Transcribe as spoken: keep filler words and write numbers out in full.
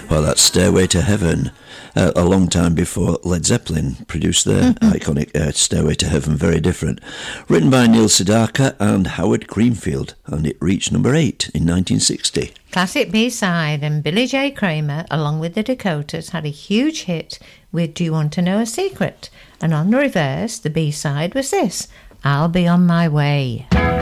Well, that's Stairway to Heaven, uh, a long time before Led Zeppelin produced their mm-hmm. iconic uh, Stairway to Heaven, very different. Written by Neil Sedaka and Howard Greenfield, and it reached number eight in nineteen sixty. Classic B-side, and Billy J. Kramer, along with the Dakotas, had a huge hit with Do You Want to Know a Secret? And on the reverse, the B-side was this, I'll Be On My Way.